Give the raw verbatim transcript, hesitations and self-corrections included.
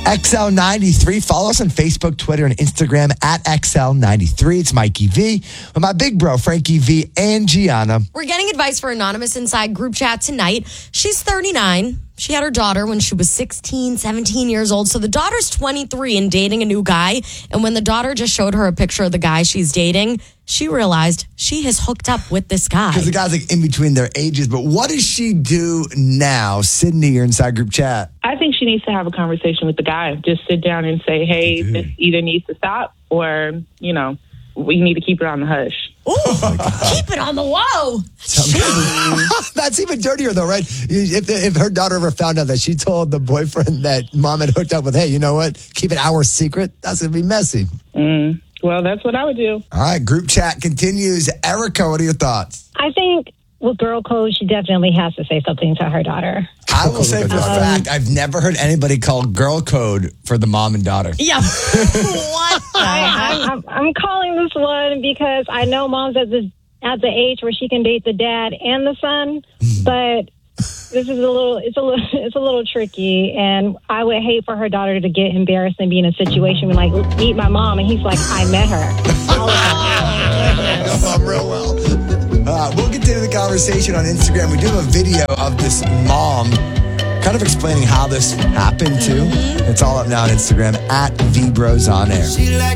X L ninety-three. Follow us on Facebook, Twitter, and Instagram at X L ninety-three. It's Mikey V with my big bro, Frankie V, and Gianna. We're getting advice for Anonymous Inside group chat tonight. She's thirty-nine. She had her daughter when she was sixteen, seventeen years old. So the daughter's twenty-three and dating a new guy. And when the daughter just showed her a picture of the guy she's dating, she realized she has hooked up with this guy. Because the guy's like in between their ages. But what does she do now? Sydney, you're inside group chat. I think she needs to have a conversation with the guy. Just sit down and say, hey, Dude. this either needs to stop or, you know, we need to keep it on the hush. Ooh, keep it on the low. That's even dirtier, though, right? If, if her daughter ever found out that she told the boyfriend that mom had hooked up with, hey, you know what? Keep it our secret. That's going to be messy. Mm, well, that's what I would do. All right, group chat continues. Erica, what are your thoughts? I think with girl code, she definitely has to say something to her daughter. I will say for a fact, I've never heard anybody call girl code for the mom and daughter. Yeah. What? I, I'm, I'm, I'm calling this one because I know mom's at the at the age where she can date the dad and the son, but this is a little it's a little it's a little tricky, and I would hate for her daughter to get embarrassed and be in a situation where like meet my mom, and he's like, I met her. All of I know mom real well. Uh, we'll continue the conversation on Instagram. We do have a video of this mom kind of explaining how this happened too. It's all up now on Instagram at V Bros On Air.